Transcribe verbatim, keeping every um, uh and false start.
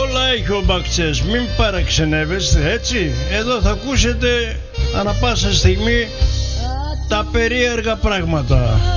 Όλα έχει ο Μπακτσές, μην παραξενεύεστε, έτσι. Εδώ θα ακούσετε ανά πάσα στιγμή τα περίεργα πράγματα.